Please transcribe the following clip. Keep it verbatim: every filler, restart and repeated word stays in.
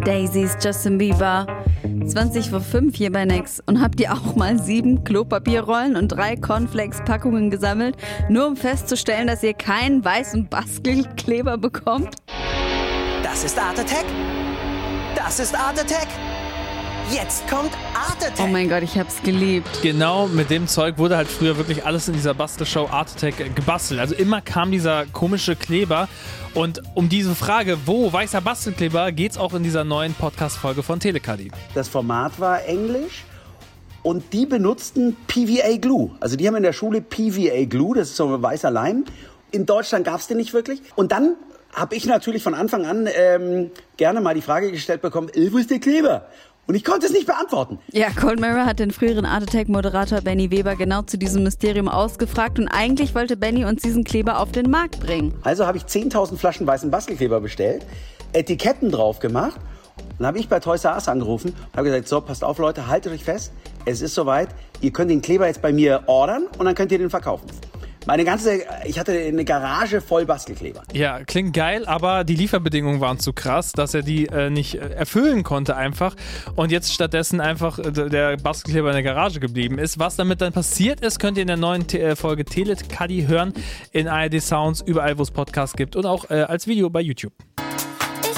Daisies, Justin Bieber. zwanzig vor fünf hier bei Nex. Und habt ihr auch mal sieben Klopapierrollen und drei Cornflakes-Packungen gesammelt, nur um festzustellen, dass ihr keinen weißen Bastelkleber bekommt? Das ist Art Attack. Das ist Art Attack. Jetzt kommt Art Attack. Oh mein Gott, ich hab's geliebt. Genau, mit dem Zeug wurde halt früher wirklich alles in dieser Bastelshow Art Attack gebastelt. Also immer kam dieser komische Kleber. Und um diese Frage, wo weißer Bastelkleber, geht's auch in dieser neuen Podcast-Folge von Telecaddy. Das Format war Englisch und die benutzten P V A Glue. Also die haben in der Schule P V A Glue, das ist so ein weißer Leim. In Deutschland gab's den nicht wirklich. Und dann habe ich natürlich von Anfang an ähm, gerne mal die Frage gestellt bekommen, wo ist der Kleber? Und ich konnte es nicht beantworten. Ja, Cold Mirror hat den früheren Art Attack-Moderator Benny Weber genau zu diesem Mysterium ausgefragt und eigentlich wollte Benny uns diesen Kleber auf den Markt bringen. Also habe ich zehntausend Flaschen weißen Bastelkleber bestellt, Etiketten drauf gemacht. Dann habe ich bei Toys R Us angerufen und habe gesagt, so, passt auf Leute, haltet euch fest, es ist soweit, ihr könnt den Kleber jetzt bei mir ordern und dann könnt ihr den verkaufen. Meine ganze, ich hatte eine Garage voll Bastelkleber. Ja, klingt geil, aber die Lieferbedingungen waren zu krass, dass er die äh, nicht äh, erfüllen konnte einfach und jetzt stattdessen einfach äh, der Bastelkleber in der Garage geblieben ist. Was damit dann passiert ist, könnt ihr in der neuen Te- äh, Folge Telecaddy hören, in A R D Sounds, überall wo es Podcasts gibt und auch äh, als Video bei YouTube.